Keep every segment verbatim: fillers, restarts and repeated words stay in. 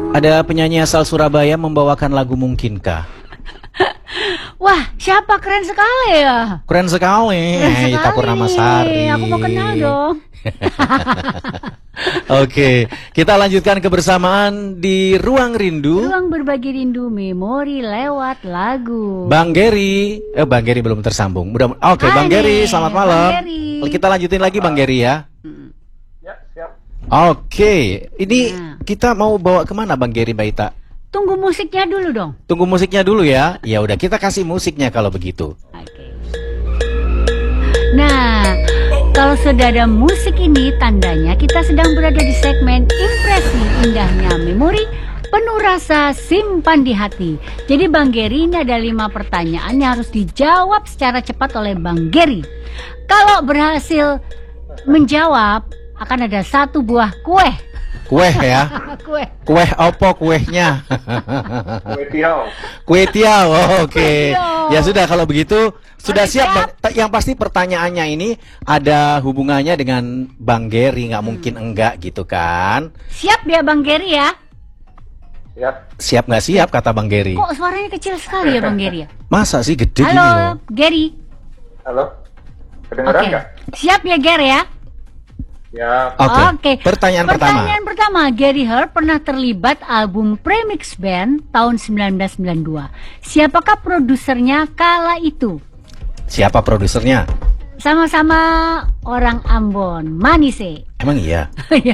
Ada penyanyi asal Surabaya membawakan lagu Mungkinkah? Wah, siapa? Keren sekali ya. Keren sekali. Keren sekali. Ita Purnamasari. Aku mau kenal dong. Oke, kita lanjutkan kebersamaan di Ruang Rindu. Ruang berbagi rindu memori lewat lagu. Bang Geri, eh Bang Geri belum tersambung. Mudah. Oke, Bang Geri, selamat malam. Bang Geri. Kita lanjutin lagi Bang Geri ya. Ya, siap. Oke, ini Nah. kita mau bawa kemana Bang Geri, Mbak Ita? Tunggu musiknya dulu dong. Tunggu musiknya dulu ya. Ya udah, kita kasih musiknya kalau begitu. Oke. Nah, kalau sudah ada musik ini, tandanya kita sedang berada di segmen Impresi Indahnya Memori Penuh Rasa Simpan di Hati. Jadi Bang Geri, ini ada lima pertanyaan yang harus dijawab secara cepat oleh Bang Geri. Kalau berhasil menjawab, akan ada satu buah kue. Kue ya. Kue. Kue opo kuehnya? Kue tiaw. Kue tiaw. Oh, oke. Kue tiaw. Ya sudah, kalau begitu sudah Udah siap. siap? Bang. Ta- Yang pasti pertanyaannya ini ada hubungannya dengan Bang Geri, nggak mungkin enggak gitu kan? Siap ya Bang Geri ya? Siap. Siap nggak siap kata Bang Geri? Kok suaranya kecil sekali ya Bang Geri ya? Masa sih gede gini loh? Halo Geri. Halo. Kedengeran Oke. nggak? Siap ya Geri ya? Ya. Oke. Oke. Pertanyaan, Pertanyaan pertama, Gary Hart pernah terlibat album Premix Band tahun sembilan belas sembilan puluh dua. Siapakah produsernya kala itu? pertama. Siapa produsernya? Sama-sama orang Ambon, Manise. Emang iya?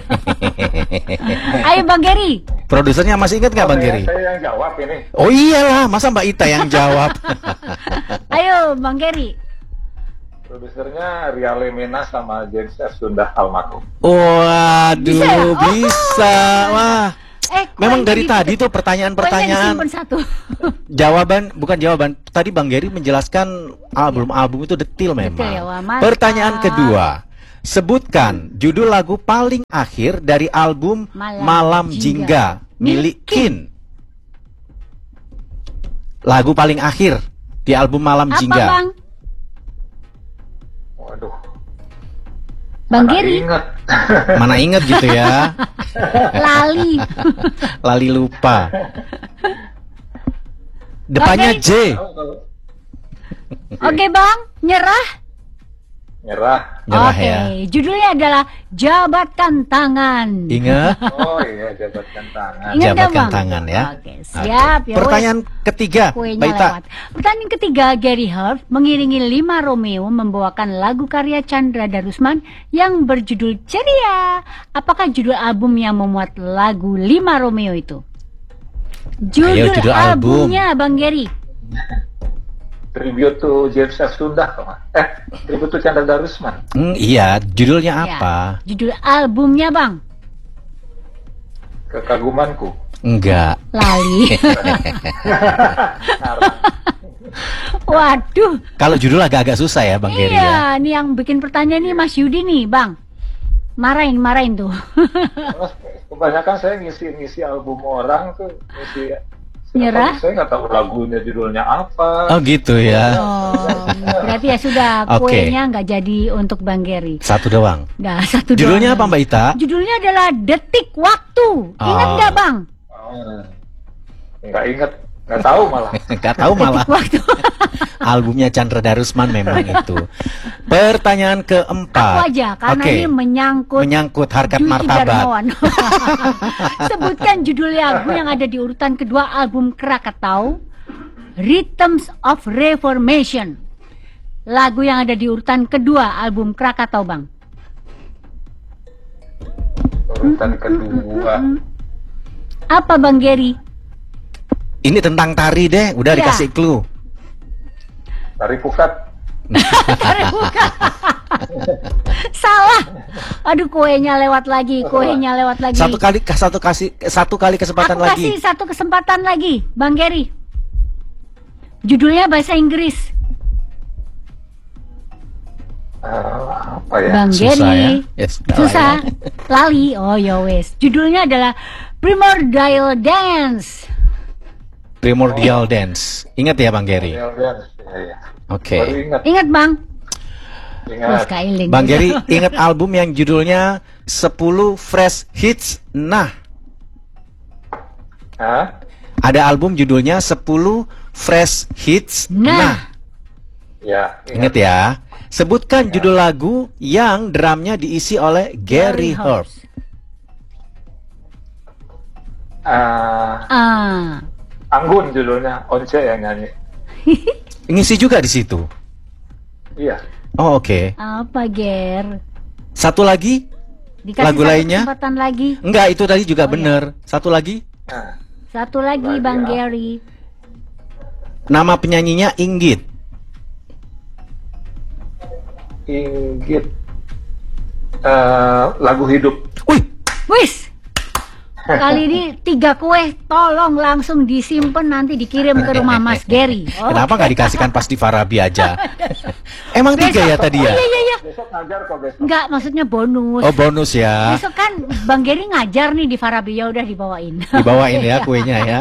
Ayo Bang Gary. Produsernya masih ingat nggak Bang Saya- Geri? Saya yang jawab ini. Oh iyalah, masa Mbak Ita yang jawab? Ayo Bang Gary. Produsernya Riale Mena sama James F. Sundah almarhum. Waduh, Bisa ya? Oh. bisa. Wah. Eh, Memang kuenya dari di- tadi tuh kuenya pertanyaan-pertanyaan, disimpan satu. jawaban, bukan jawaban. Tadi Bang Geri menjelaskan album-album itu detil memang. Detil ya, wah, mantap. Pertanyaan kedua, sebutkan judul lagu paling akhir dari album Malam Malam, Jingga. Jingga milik Kin. Lagu paling akhir di album Malam Apa Jingga. Bang? Waduh. Bang mana Geri. inget. Mana inget gitu ya? Lali. Lali lupa. Depannya Bang J. Tahu kalau- Oke Bang, nyerah. Nyerah. Nyerah Oke, ya. judulnya adalah Jabatkan Tangan. Ingat? Oh iya, jabatkan tangan. Ingat nggak, Jabatkan Bang? tangan ya. Oke, siap Oke. ya. Pertanyaan ketiga, wes, kuenya Mbak Ita. lewat. Pertanyaan ketiga, Gary Hart mengiringi Lima Romeo membawakan lagu karya Chandra Darusman yang berjudul Ceria. Apakah judul album yang memuat lagu Lima Romeo itu? Judul, Ayo, judul album. albumnya, Bang Gary. Tribute to James F. Sundah. Kok. Eh, tribute to Chandra Darusman. Hmm, iya, judulnya Ya, apa? judul albumnya, Bang. Kekagumanku. Enggak. Lali. Waduh. Kalau judul agak-agak susah ya, Bang Geri ya. Iya, ini yang bikin pertanyaan nih Mas Yudi nih, Bang. Marahin, marahin tuh. Terus, kebanyakan saya ngisi-ngisi album orang tuh, ngisi. Nyerah? Saya nggak tahu lagunya judulnya apa. Oh gitu ya. Oh, berarti ya sudah Oke. kuenya nggak jadi untuk Bang Geri. Satu doang. Nah, satu Judulnya apa doang. Mbak Ita? Judulnya adalah Detik Waktu. Ingat Oh. nggak Bang? Oh, nggak inget, nggak tahu malah. Enggak tahu malah. Detik Waktu. Albumnya Chandra Darusman memang itu. Pertanyaan keempat. Aku aja, karena Oke. ini menyangkut Menyangkut harkat Dwiki martabat. Darmawan. Sebutkan judul lagu yang ada di urutan kedua album Krakatau, Rhythms of Reformation. Lagu yang ada di urutan kedua album Krakatau, Bang. Urutan kedua. Apa Bang Geri? Ini tentang tari deh, udah Iya. dikasih clue. Tari Pukat. Tarik buka. Salah. Aduh, kuenya lewat lagi, kuenya lewat lagi. Satu kali satu kasih satu kali kesempatan Aku lagi. kasih satu kesempatan lagi, Bang Geri. Judulnya bahasa Inggris. Ah, apa ya? Bang Susah Geri. ya? Yes, salah Susah. Lali. Oh ya wes. Judulnya adalah Primordial Dance. Primordial Dance. Ingat ya Bang Geri? Real Dance. Ya, ya. Oke. Baru ingat. Ingat Bang? Ingat. Mas Kailing. Bang Geri ingat album yang judulnya sepuluh Fresh Hits. Nah, Hah? Ada album judulnya sepuluh Fresh Hits. Nah. Ya, Ingat ya. Sebutkan judul lagu yang drumnya diisi oleh Gary Harp. Ah, Ah. Anggun judulnya, Once yang nyanyi. Ngisi juga di situ. Iya. Oh, oke. Apa, Ger? Satu lagi? Dikasih Lagu satu lainnya? kesempatan lagi. Enggak, itu tadi juga Oh, iya. bener. Satu lagi? Nah, Satu lagi, Lagi Bang apa? Gary. Nama penyanyinya Inggit. Inggit. Eh, lagu hidup. Wih, Wis. Kali ini tiga kue, tolong langsung disimpan nanti dikirim ke rumah Mas Gary. Oh. kenapa nggak dikasihkan pas di Farabi aja? Emang tiga ya tadi ya? Oh, iya, iya, iya. Besok ngajar kok besok. Enggak, maksudnya bonus. Oh, bonus ya. Besok kan Bang Gary ngajar nih di Farabi, ya udah dibawain. Dibawain ya kuenya ya.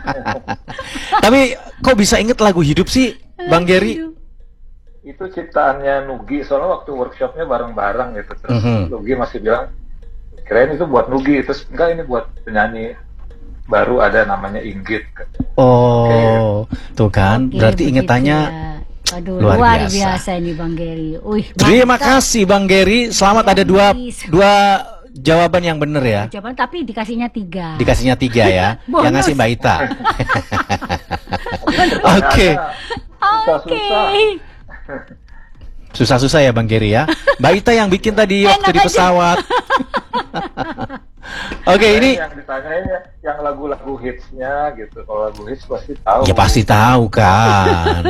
Tapi kok bisa inget lagu hidup sih, Bang Gary? Itu ciptaannya Nugi, soalnya waktu workshopnya bareng-bareng gitu. Terus Mhm. Nugi masih bilang, kirain itu buat Nugi, terus enggak, ini buat penyanyi baru ada namanya Inggit. Oh, tuh kan. Oke, Berarti begitu ingetannya ya. Aduh, luar luar, biasa. biasa. ini Bang Gary. Wih, Terima mantap. kasih Bang Gary. Selamat ada dua dua jawaban yang benar ya. Jawaban tapi dikasihnya tiga. Dikasihnya tiga ya. Bonus. Yang ngasih Mbak Ita. Oke. Oke. Susah-susah ya Bang Gary ya. Mbak Ita yang bikin tadi Enak waktu di aja. pesawat. Oke, ini yang ditanyain ya, yang lagu-lagu hitsnya gitu. Kalau lagu hits pasti tahu. ya pasti tahu kan.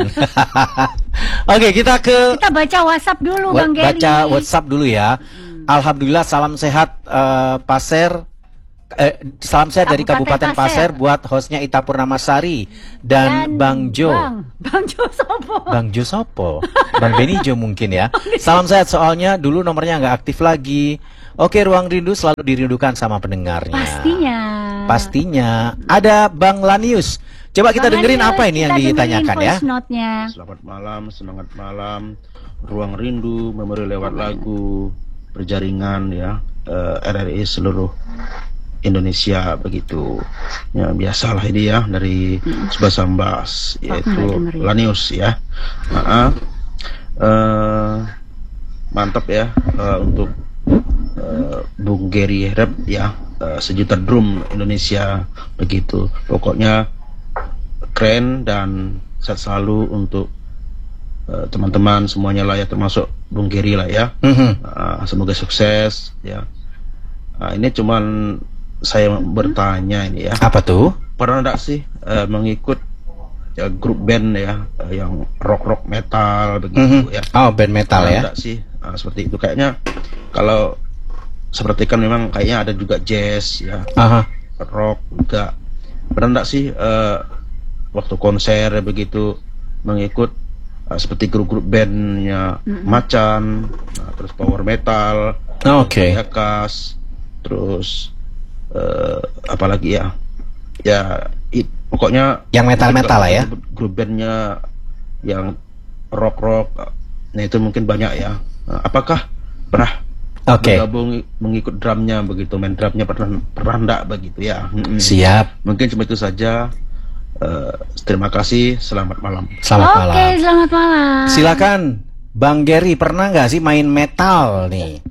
Oke, kita ke Kita baca WhatsApp dulu, Wa- Bang Gary. baca WhatsApp dulu ya. Alhamdulillah, salam sehat eh, Pasir. Eh, salam sehat dari Kabupaten Kabupaten Pasir Pasir. buat hostnya Ita Purnamasari dan, Bang Jo. Bang, Bang Jo sopo? Bang Jo sopo? Bang Benijo mungkin ya. Salam sehat, soalnya dulu nomornya nggak aktif lagi. Oke, Ruang Rindu selalu dirindukan sama pendengarnya. Pastinya. Pastinya. Ada Bang Lanius. Coba kita Bang dengerin Lanius, apa ini yang kita dengerin ditanyakan ya. voice note-nya. Selamat malam, semangat malam. Ruang Rindu, memori lewat lagu, berjaringan ya, eh, R R I seluruh Indonesia begitu. Ya biasalah ini ya dari Subasa Mbas, yaitu dengerin. Lanius ya. Nah, eh, mantap ya eh, untuk eh, Bung Gary Harp ya, eh, sejuta drum Indonesia begitu. Pokoknya keren dan sehat selalu untuk eh, teman-teman semuanya lah ya, termasuk Bung Gary lah ya. Mhm. Ah, semoga sukses ya. Ah, ini cuman saya bertanya ini ya, Apa tuh? pernah enggak sih eh, mengikut ya, grup band ya eh, yang rock rock metal begitu Mhm. ya? Oh, band metal Pernah ya. enggak sih ah, seperti itu? Kayaknya kalau seperti kan memang kayaknya ada juga jazz ya, Aha. rock juga. Pernah enggak sih eh, waktu konser begitu mengikut eh, seperti grup-grup bandnya Macan, nah, terus power metal, Oke. Yakas, terus eh, apalagi ya, ya it, pokoknya Yang metal-metal lah ya. grup, grup bandnya yang rock-rock, nah itu mungkin banyak ya. Nah, apakah pernah Oke. bergabung mengikut drumnya begitu, main drumnya pernah pernah enggak begitu ya? Mm-mm. Siap. Mungkin cuma itu saja. Eh, terima kasih, selamat malam. Selamat Oke, malam. selamat malam. Silakan Bang Gary, pernah nggak sih main metal nih?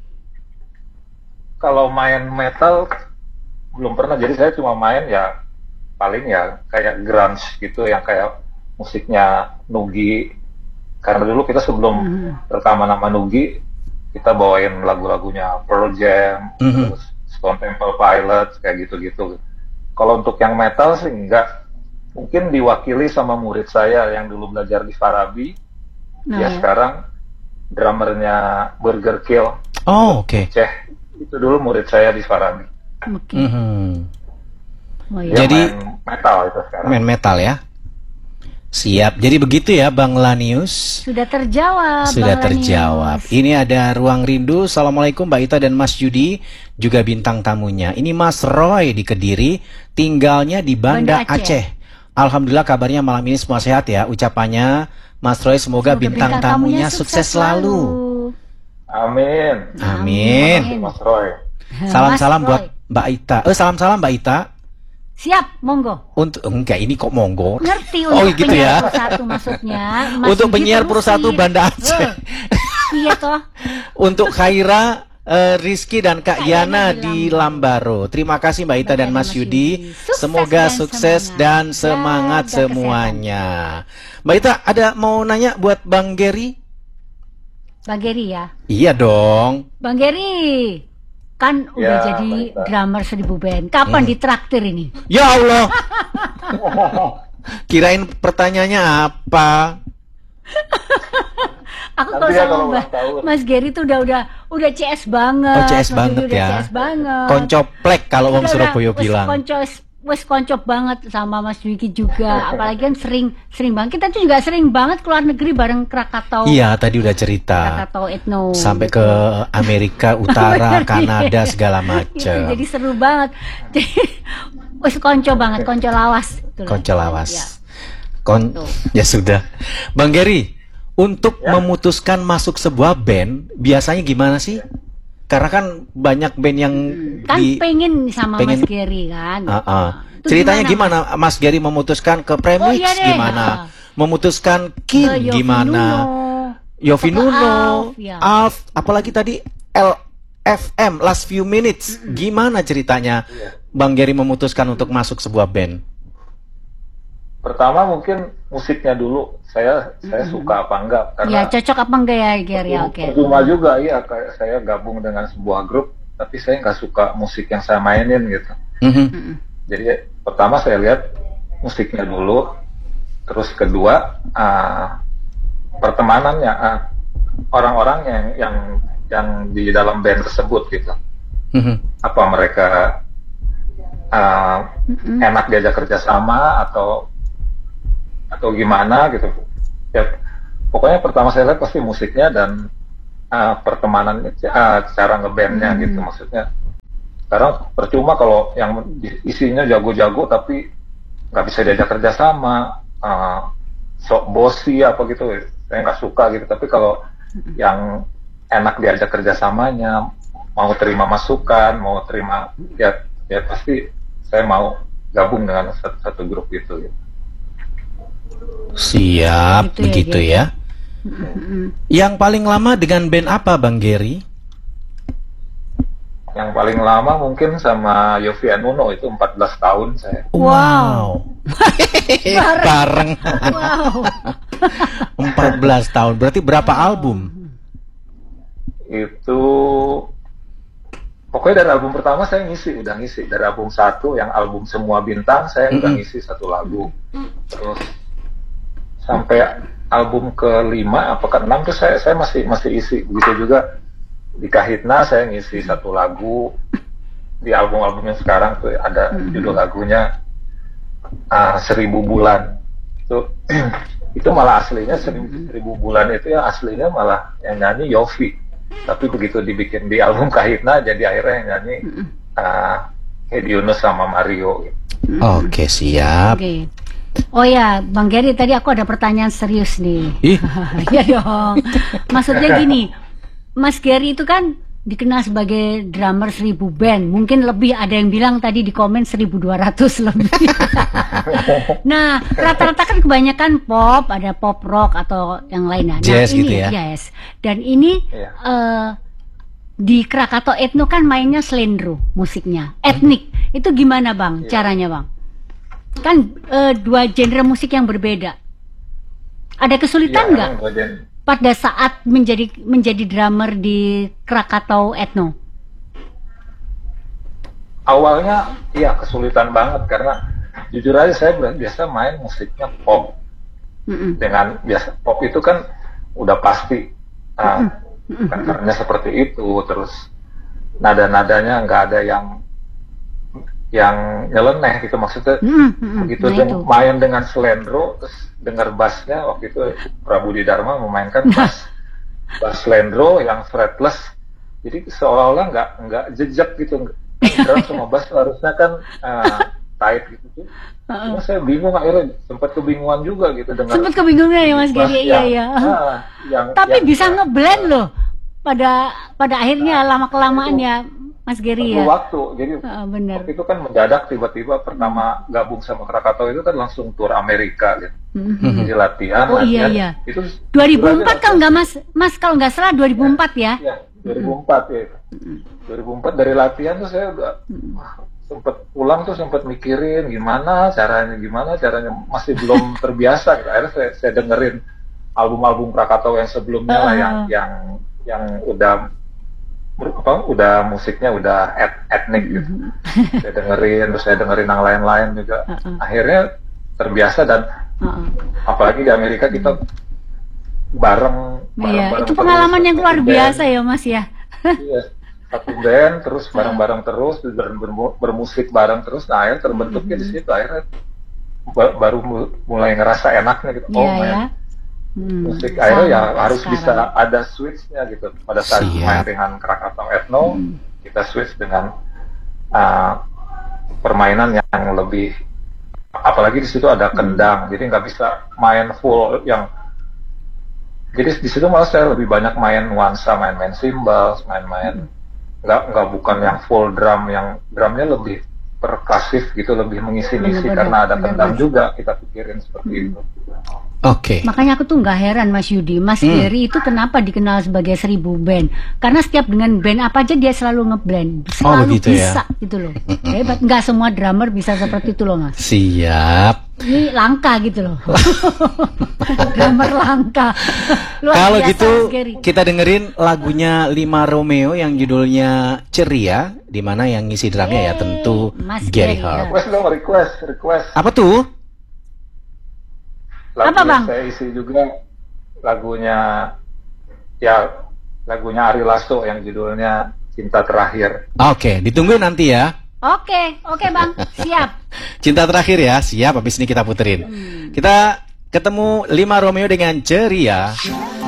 Kalau main metal belum pernah, jadi saya cuma main ya paling ya kayak grunge gitu, yang kayak musiknya Nugi. Karena dulu kita sebelum rekaman nama Nugi, kita bawain lagu-lagunya Pearl Jam, Mhm. terus Stone Temple Pilots, kayak gitu-gitu. Kalau untuk yang metal sih enggak. Mungkin diwakili sama murid saya yang dulu belajar di Farabi. Nah, Dia ya. sekarang drummernya Burger Kill, Oh, oke. Ceh. Itu dulu murid saya di Farabi. Oke. Mhm. Oh, Dia iya. Jadi- main metal itu sekarang. Main metal ya. Siap. Jadi begitu ya Bang Lanius. Sudah terjawab. Sudah Bang terjawab. Lanius. Ini ada Ruang Rindu. Assalamualaikum Mbak Ita dan Mas Yudi, juga bintang tamunya. Ini Mas Roy di Kediri, tinggalnya di Banda, Banda Aceh. Aceh. Alhamdulillah kabarnya malam ini semua sehat ya. Ucapannya Mas Roy, semoga, Semoga bintang, tamunya sukses selalu. Amin. Amin. Mas Roy. Salam-salam Mas buat Roy. Mbak Ita. Eh salam-salam Mbak Ita. Siap, monggo. Untuk enggak ini kok monggo. Ngerti Oh, untuk gitu penyiar ya. Pro satu maksudnya. Mas Untuk Didi penyiar Pro terusin. satu Banda Aceh. Eh, Iya toh. Untuk Khaira, eh, Rizky dan Kak Kak Yana Yana di di Lambaro. Terima kasih Mbak Ita Mbak dan Yana, Mas Mas Yudi. Yudi. Sukses Semoga dan sukses semangat. dan semangat Jaga semuanya. Mbak Ita ada mau nanya buat Bang Geri? Bang Geri ya. Iya dong. Bang Geri, kan udah Ya, jadi Mbak Ita. drummer seribu band. Kapan Hmm. ditraktir ini? Ya Allah. Kirain pertanyaannya apa? Aku Nanti kalau ya sama kalau Mbak- ulang tahun. Mas Geri tuh udah udah udah C S banget. Oh, C S Mas banget Geri udah ya. C S banget. Koncoplek kalau Wong Udah, Surabaya udah, wes bilang. Koncos, wes koncop banget sama Mas Dwiki juga. Apalagi kan sering sering banget. Kita tuh juga sering banget keluar negeri bareng Krakatau. Iya, tadi udah cerita. Krakatau Ethno. Sampai ke Amerika Utara, Kanada, segala Itu macam. jadi seru banget. Jadi wes konco banget, konco lawas. Itulah. Konco Ya. lawas. Kon Tuh. ya sudah. Bang Geri, untuk Ya. memutuskan masuk sebuah band biasanya gimana sih? Karena kan banyak band yang Kan di pengen sama pengen- Mas Geri kan. Ah, ah. Itu Ceritanya gimana? Mas Geri memutuskan ke Premix Oh, iya deh. gimana? Ah. Memutuskan Ke Kin Yofi gimana? Nuno. Yofi Ke Nuno, Alf, ya. Alf, apalagi tadi L F M Last Few Minutes. Gimana ceritanya Iya. Bang Geri memutuskan untuk masuk sebuah band? Pertama mungkin musiknya dulu. Saya saya suka apa enggak Ya karena cocok apa enggak ya Geri? Ya, oke. percuma juga ya kayak saya gabung dengan sebuah grup tapi saya nggak suka musik yang saya mainin gitu. Mhm. Mm-mm. Jadi pertama saya lihat musiknya dulu, terus kedua ah, pertemanannya, ah, orang-orang yang yang yang di dalam band tersebut gitu. Mhm. Apa mereka ah, Mm-mm. enak diajak kerjasama atau atau gimana gitu. Ya, pokoknya pertama saya lihat pasti musiknya dan ah, pertemanan, ah, cara ngebandnya Hmm. gitu maksudnya. Sekarang percuma kalau yang isinya jago-jago tapi nggak bisa diajak kerjasama, ah, sok bosi apa gitu, saya nggak suka gitu. Tapi kalau yang enak diajak kerjasamanya, mau terima masukan, mau terima ya ya pasti saya mau gabung dengan satu, satu grup itu. Gitu. Siap, Gitu ya, begitu Geri. ya. Mm-mm. Yang paling lama dengan band apa Bang Geri? Yang paling lama mungkin sama Yofi Nuno itu empat belas tahun saya. Wow. Bareng. Wow. empat belas tahun. Berarti berapa album? Itu pokoknya dari album pertama saya ngisi, udah ngisi. Dari album satu yang album Semua Bintang saya udah Mm-mm. ngisi satu lagu. Terus sampai album kelima apa keenam tuh saya saya masih masih isi. Begitu juga di Kahitna saya ngisi satu lagu. Di album-album yang sekarang tuh ada judul lagunya ah, Seribu Bulan. Itu itu malah aslinya seribu, seribu bulan itu yang aslinya malah yang nyanyi Yofi. Tapi begitu dibikin di album Kahitna jadi akhirnya yang nyanyi ah, Hedi Yunus sama Mario. Oke, siap. Oke. Oh ya, Bang Geri, tadi aku ada pertanyaan serius nih. Ih, Iya dong. Maksudnya gini, Mas Geri itu kan dikenal sebagai drummer seribu band. Mungkin lebih, ada yang bilang tadi di komen seribu dua ratus lebih. Nah, rata-rata kan kebanyakan pop, ada pop rock atau yang lainnya. Nah, Jazz ini, gitu ya? Yes. Dan ini Iya. eh, di Krakatau Ethno kan mainnya slendro musiknya, etnik. Itu gimana Bang, Iya. caranya Bang? Kan eh, dua genre musik yang berbeda. Ada kesulitan Iya, nggak emang bagian- pada saat menjadi menjadi drummer di Krakatau Ethno? awalnya iya kesulitan banget karena jujur aja saya biasa main musiknya pop. Mm-mm. Dengan biasa pop itu kan udah pasti ah, karena seperti itu, terus nada-nadanya nggak ada yang yang nyeleneh gitu maksudnya. Mm-mm, mm-mm. Begitu Nah, dia itu. main dengan slendro terus dengar bassnya waktu itu Prabu Dharma memainkan bass bass slendro yang fretless, jadi seolah-olah nggak nggak jejak gitu. Drum sama bass harusnya kan ah, tight gitu tuh. Cuma saya bingung, akhirnya sempat kebingungan juga gitu dengan Sempat kebingungan ya Mas bass Geri, iya yang- iya. ah, yang- Tapi yang- bisa ngeblend loh. Pada pada akhirnya lama kelamaan ya Mas Gary perlu ya. waktu. Jadi Uh, bener. waktu itu kan mendadak tiba-tiba pertama gabung sama Krakatau itu kan langsung tur Amerika gitu. Mhm. Jadi latihan, Oh iya latihan. iya. Itu dua ribu empat itu kalau nggak Mas, Mas kalau nggak salah dua ribu empat ya. Iya, dua ribu empat ya. dua ribu empat dari latihan tuh saya udah wah, sempet pulang tuh sempet mikirin gimana caranya, gimana caranya, masih belum terbiasa gitu. Akhirnya saya, saya dengerin album-album Krakatau yang sebelumnya lah, yang yang yang udah apa udah musiknya udah et, etnik gitu. Saya dengerin, terus saya dengerin yang lain-lain juga. Uh-uh. Akhirnya terbiasa dan Uh-uh. apalagi di Amerika kita bareng, Iya, bareng-bareng itu terus, pengalaman yang satu luar band. biasa ya Mas ya. Iya, satu band terus bareng-bareng terus ber- ber- bermusik bareng terus. Nah, akhirnya terbentuknya di situ, akhirnya ba- baru mu- mulai ngerasa enaknya gitu. Oh Iya main ya. Hmm, musik akhirnya ya sama harus sekarang. bisa ada switch-nya gitu. Pada saat Siap. main dengan Krakatau Ethno, Hmm. kita switch dengan uh, permainan yang lebih, apalagi di situ ada kendang, jadi nggak bisa main full yang. Jadi di situ malah saya lebih banyak main nuansa, main-main cymbals, main-main nggak nggak bukan yang full drum, yang drumnya lebih perkasif gitu, lebih mengisi-ngisi Bener-bener, karena ada bener, kendang Mas. juga, kita pikirin seperti itu. Oke. Makanya aku tuh nggak heran Mas Yudi, Mas Hmm. Gary itu kenapa dikenal sebagai seribu band? Karena setiap dengan band apa aja dia selalu ngeblend, selalu begitu ya? bisa gitu loh. Hebat, nggak semua drummer bisa seperti itu loh Mas. Siap. Ini langka gitu loh. Drummer langka. Luar Kalau biasa, gitu Mas Gary. kita dengerin lagunya Lima Romeo yang judulnya Ceria, di mana yang ngisi drumnya ya Yeay, tentu Mas Gary Gary, Harp. Request dong, request, request. Apa tuh? Lagu Apa, yang Bang? saya isi juga lagunya, ya lagunya Ari Lasso yang judulnya Cinta Terakhir. Oke, ditungguin nanti ya. Oke, oke Bang, siap. Cinta terakhir ya, siap. Habis ini kita puterin. Kita ketemu Lima Romeo dengan Ceria.